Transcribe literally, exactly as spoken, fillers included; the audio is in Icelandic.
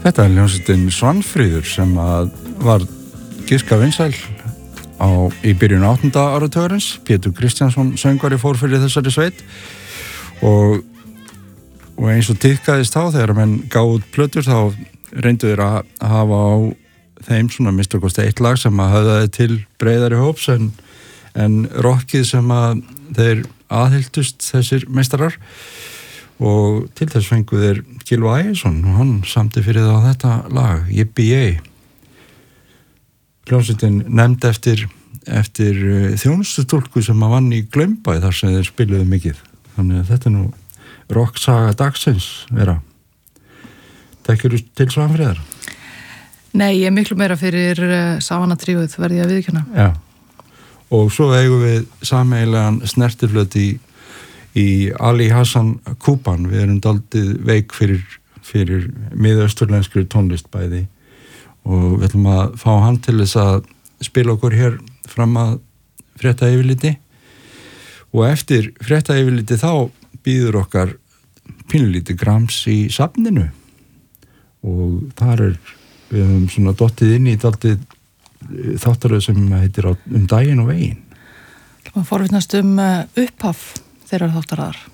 Þetta er hljómsveitin Svanfríður sem að var giska vinsæl á, í byrjun áttunda áratugarins. Pétur Kristjánsson söngvari fór fyrir þessari sveit og, og eins og tíðkaðist þá þegar menn gáðu út plötur þá reyndu þeir að hafa á þeim svona minnst og kosti eitt lag sem að höfðaði til breiðari hóps en, en rockið sem að þeir aðhylltust þessir meistarar og til þess fengu þeir Gylfa Ægisson og hann samdi fyrir þá þetta lag, Yippee-Yay. Hljómsveitin nefnd eftir, eftir þjónustustúlku sem að vann í Glaumbæ þar sem þeir spiluðu mikið. Þannig að þetta er nú rocksaga dagsins vera. Þekkirðu til Svanfríðar? Nei, ég er miklu meira fyrir uh, Savannah-tríóið, verði ég að viðurkenna. Já, og svo eigum við sameiginlegan snertiflöt í, í Ali Hassan Kuban. Við erum daldið veik fyrir, fyrir miðausturlenskri tónlist bæði og við ætlum að fá hann til þess að spila okkur hér fram að frétta yfirliti og eftir frétta yfirliti þá býður okkar pínulítið grams í safninu og þar er við höfum svona dottið inn í daldið þáttaröð sem heitir á, um daginn og veginn. Það forvitnast um upphaf þeirra þáttaraðar.